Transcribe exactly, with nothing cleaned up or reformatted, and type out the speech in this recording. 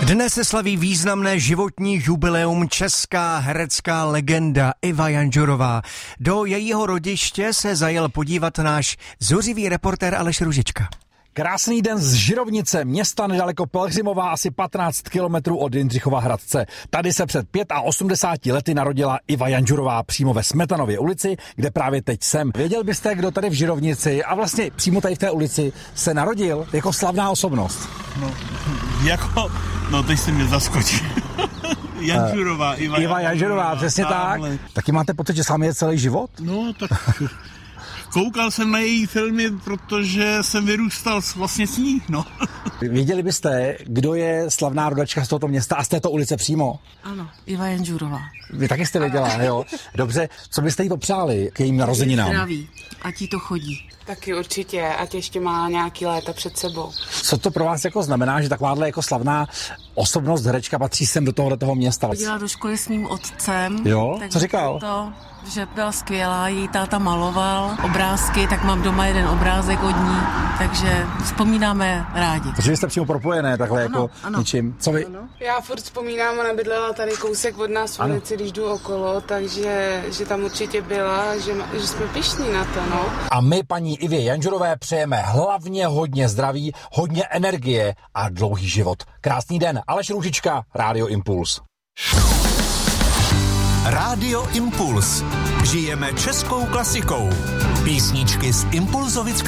Dnes se slaví významné životní jubileum česká herecká legenda Iva Janžurová. Do jejího rodiště se zajel podívat náš zuřivý reportér Aleš Růžička. Krásný den z Žirovnice, města nedaleko Pelhřimova, asi patnáct kilometrů od Jindřichova Hradce. Tady se před osmdesáti pěti lety narodila Iva Janžurová přímo ve Smetanově ulici, kde právě teď jsem. Věděl byste, kdo tady v Žirovnici a vlastně přímo tady v té ulici se narodil jako slavná osobnost? No, jako, no teď se mě zaskočí. Janžurová, Iva, Iva Janžurová, přesně tamhle. Tak. Taky máte pocit, že s vámi je celý život? No, tak... Koukal jsem na její filmy, protože jsem vyrůstal vlastně s ní, no. Věděli byste, kdo je slavná rodačka z tohoto města a z této ulice přímo? Ano, Iva Janžurová. Vy taky jste věděla, jo? Dobře, co byste jí popřáli k jejím narozeninám? Zdraví, ať jí to chodí. Taky určitě, ať ještě má nějaký léta před sebou. Co to pro vás jako znamená, že takováhle jako slavná osobnost herečka patří sem do tohoto toho města? Chodila do školy s mým otcem. Jo? Co říkal? To, že byla skvělá, její táta maloval obrázky, tak mám doma jeden obrázek od ní, takže vzpomínáme rádi. Takže vy jste přímo propojené takhle ano, jako ano. ničím. Co vy? Ano. Já furt vzpomínám, ona bydlela tady kousek od nás v ulici, když jdu okolo, takže že tam určitě byla, že, že jsme pyšní na to, no. A my paní Ivě Janžurové přejeme hlavně hodně zdraví, hodně energie a dlouhý život. Krásný den, Aleš Růžička, Rádio Impuls. Rádio Impuls. Žijeme českou klasikou. Písničky z Impulzovic